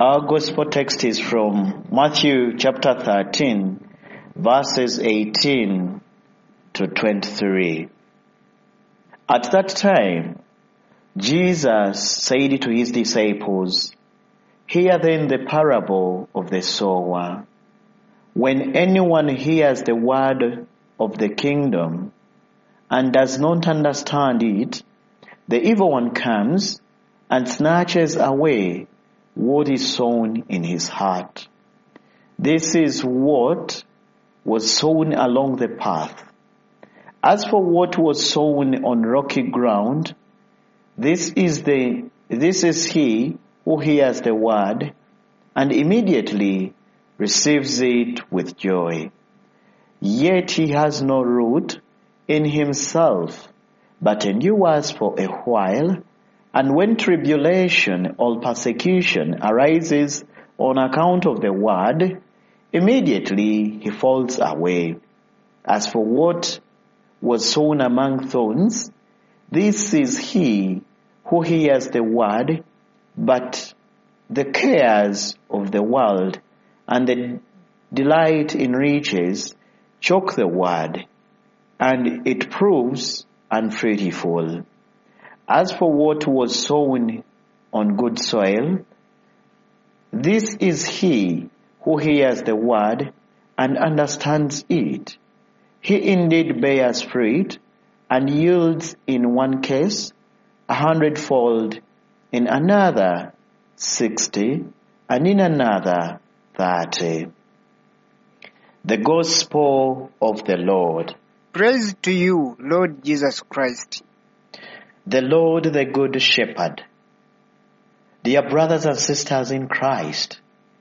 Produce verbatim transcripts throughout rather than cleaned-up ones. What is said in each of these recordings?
Our gospel text is from Matthew chapter thirteen, verses eighteen to twenty-three. At that time, Jesus said to his disciples, "Hear then the parable of the sower. When anyone hears the word of the kingdom and does not understand it, the evil one comes and snatches away what is sown in his heart. This is what was sown along the path. As for what was sown on rocky ground, this is the this is he who hears the word and immediately receives it with joy. Yet he has no root in himself, but endures for a while. And when tribulation or persecution arises on account of the word, immediately he falls away. As for what was sown among thorns, this is he who hears the word, but the cares of the world and the delight in riches choke the word, and it proves unfruitful. As for what was sown on good soil, this is he who hears the word and understands it. He indeed bears fruit and yields in one case a hundredfold, in another sixty, and in another thirty." The Gospel of the Lord. Praise to you, Lord Jesus Christ. The Lord, the Good Shepherd. Dear brothers and sisters in Christ,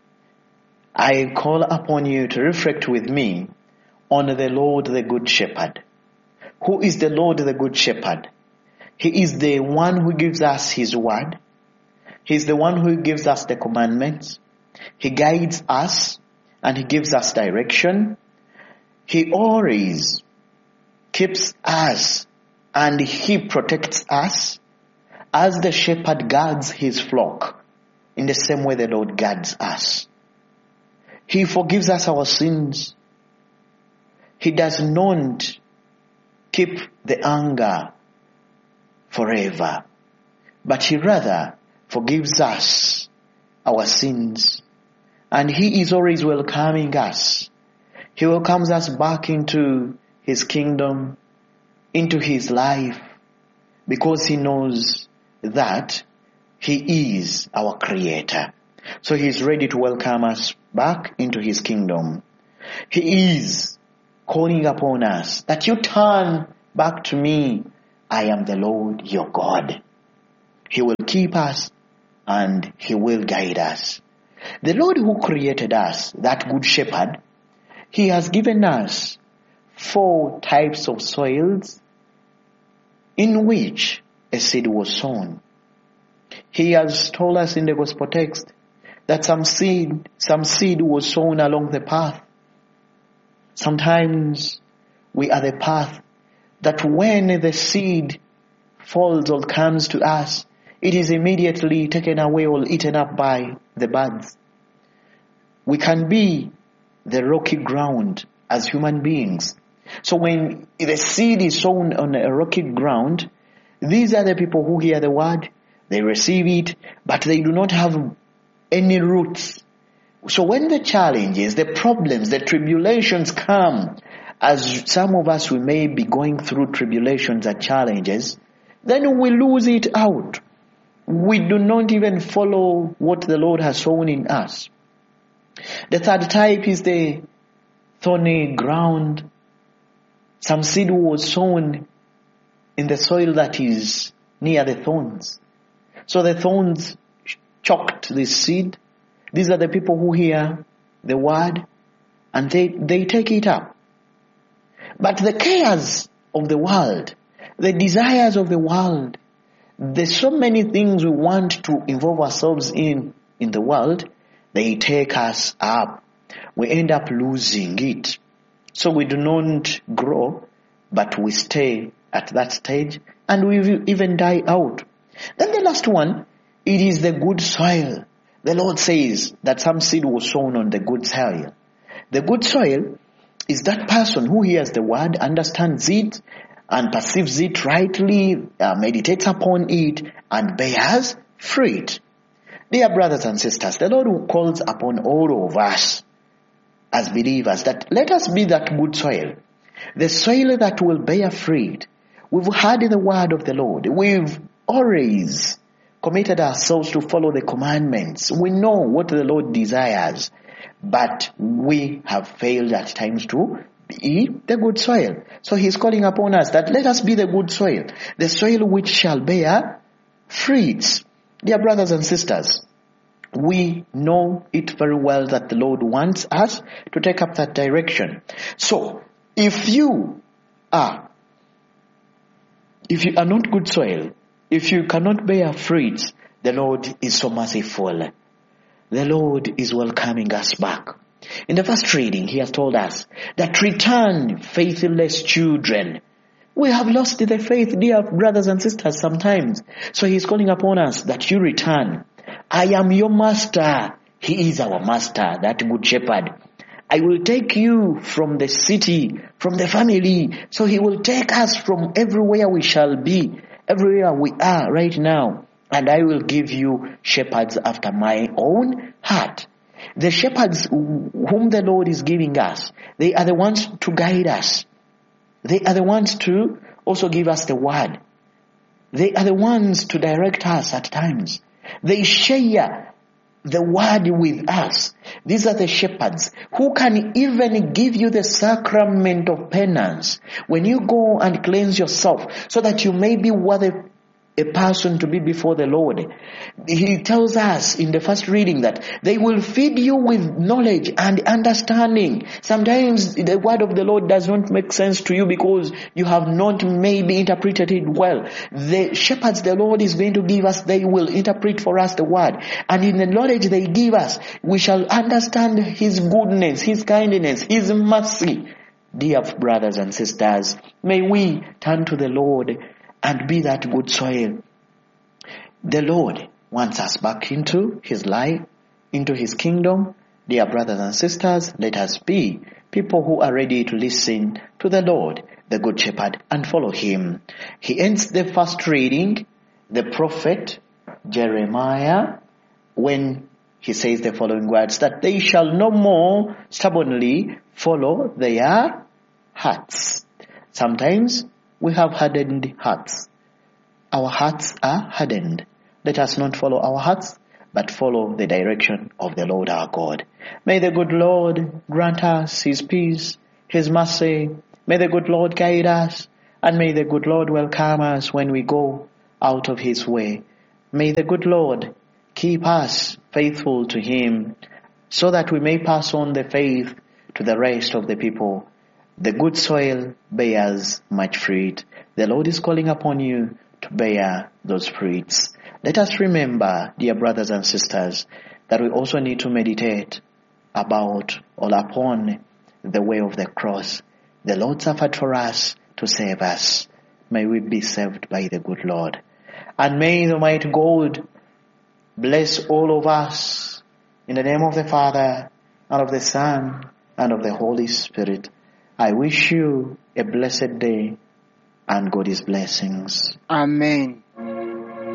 I call upon you to reflect with me on the Lord, the Good Shepherd. Who is the Lord, the Good Shepherd? He is the one who gives us his word. He is the one who gives us the commandments. He guides us and he gives us direction. He always keeps us and he protects us as the shepherd guards his flock. In the same way the Lord guards us. He forgives us our sins. He does not keep the anger forever, but he rather forgives us our sins. And he is always welcoming us. He welcomes us back into his kingdom, into his life, because he knows that he is our creator. So he is ready to welcome us back into his kingdom. He is calling upon us that you turn back to me. I am the Lord your God. He will keep us and he will guide us. The Lord who created us, that good shepherd, he has given us four types of soils in which a seed was sown. He has told us in the gospel text that some seed, some seed was sown along the path. Sometimes we are the path that when the seed falls or comes to us, it is immediately taken away or eaten up by the birds. We can be the rocky ground as human beings. So when the seed is sown on a rocky ground, these are the people who hear the word, they receive it, but they do not have any roots. So when the challenges, the problems, the tribulations come, as some of us we may be going through tribulations and challenges, then we lose it out. We do not even follow what the Lord has sown in us. The third type is the thorny ground. Some seed was sown in the soil that is near the thorns. So the thorns choked the seed. These are the people who hear the word and they, they take it up. But the cares of the world, the desires of the world, there's so many things we want to involve ourselves in in the world, they take us up. We end up losing it. So we do not grow, but we stay at that stage and we even die out. Then the last one, it is the good soil. The Lord says that some seed was sown on the good soil. The good soil is that person who hears the word, understands it, and perceives it rightly, uh, meditates upon it, and bears fruit. Dear brothers and sisters, the Lord calls upon all of us as believers that let us be that good soil, the soil that will bear fruit. We've heard the word of the Lord. We've always committed ourselves to follow the commandments. We know what the Lord desires, but we have failed at times to be the good soil. So he's calling upon us that let us be the good soil, the soil which shall bear fruits. Dear brothers and sisters, we know it very well that the Lord wants us to take up that direction. So, if you are, if you are not good soil, if you cannot bear fruits, the Lord is so merciful. The Lord is welcoming us back. In the first reading, he has told us that return, faithless children. We have lost the faith, dear brothers and sisters, sometimes. So he's calling upon us that you return. I am your master. He is our master, that good shepherd. I will take you from the city, from the family. So he will take us from everywhere we shall be, everywhere we are right now. And I will give you shepherds after my own heart. The shepherds whom the Lord is giving us, they are the ones to guide us. They are the ones to also give us the word. They are the ones to direct us at times. They share the word with us. These are the shepherds who can even give you the sacrament of penance when you go and cleanse yourself so that you may be worthy a person to be before the Lord. He tells us in the first reading that they will feed you with knowledge and understanding. Sometimes the word of the Lord does not make sense to you because you have not maybe interpreted it well. The shepherds the Lord is going to give us, they will interpret for us the word. And in the knowledge they give us, we shall understand His goodness, His kindness, His mercy. Dear brothers and sisters, may we turn to the Lord and be that good soil. The Lord wants us back into His life, into His kingdom. Dear brothers and sisters, let us be people who are ready to listen to the Lord, the Good Shepherd, and follow Him. He ends the first reading, the prophet Jeremiah, when he says the following words, that they shall no more stubbornly follow their hearts. Sometimes we have hardened hearts. Our hearts are hardened. Let us not follow our hearts, but follow the direction of the Lord our God. May the good Lord grant us His peace, His mercy. May the good Lord guide us, and may the good Lord welcome us when we go out of His way. May the good Lord keep us faithful to Him, so that we may pass on the faith to the rest of the people. The good soil bears much fruit. The Lord is calling upon you to bear those fruits. Let us remember, dear brothers and sisters, that we also need to meditate about or upon the way of the cross. The Lord suffered for us to save us. May we be saved by the good Lord. And may the mighty God bless all of us in the name of the Father, and of the Son, and of the Holy Spirit. I wish you a blessed day and God's blessings. Amen.